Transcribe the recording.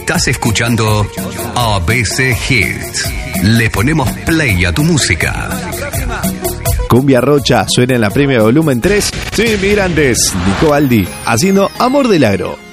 Estás escuchando ABC Hits. Le ponemos play a tu música. Cumbia Rocha suena en la Premia Volumen 3. Soy Inmigrantes, Nico Baldi, haciendo Amor del Agro.